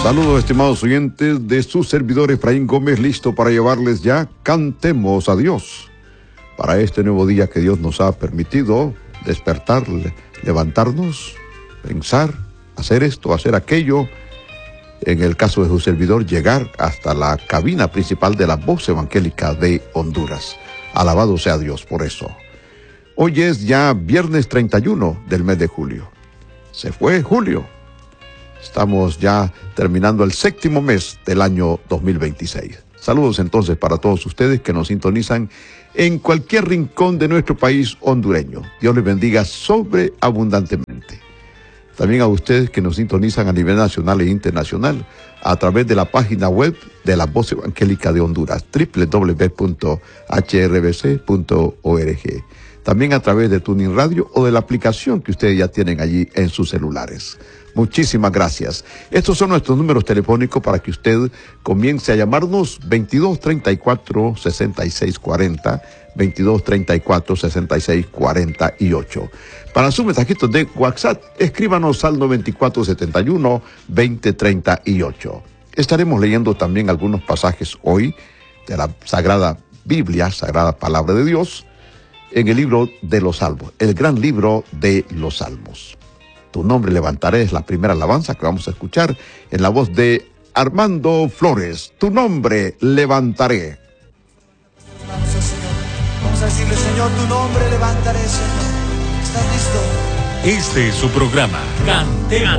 Saludos, estimados oyentes, de su servidor Efraín Gómez, listo para llevarles ya Cantemos a Dios. Para este nuevo día que Dios nos ha permitido despertar, levantarnos, pensar, hacer esto, hacer aquello. En el caso de su servidor, llegar hasta la cabina principal de la Voz Evangélica de Honduras. Alabado sea Dios por eso. Hoy es ya viernes 31 del mes de julio. Se fue julio. Estamos ya terminando el 7º mes del año 2026. Saludos entonces para todos ustedes que nos sintonizan en cualquier rincón de nuestro país hondureño. Dios les bendiga sobreabundantemente. También a ustedes que nos sintonizan a nivel nacional e internacional a través de la página web de la Voz Evangélica de Honduras, www.hrbc.org. También a través de Tuning Radio o de la aplicación que ustedes ya tienen allí en sus celulares. Muchísimas gracias. Estos son nuestros números telefónicos para que usted comience a llamarnos: 2234-6640, 2234-6648. Para sus mensajitos de WhatsApp, escríbanos al 9471-2038. Estaremos leyendo también algunos pasajes hoy de la Sagrada Biblia, Sagrada Palabra de Dios, en el libro de los Salmos, el gran libro de los Salmos. Tu nombre levantaré es la primera alabanza que vamos a escuchar en la voz de Armando Flores. Tu nombre levantaré. Vamos a decirle: Señor, tu nombre levantaré, Señor. ¿Estás listo? Este es su programa, Cantemos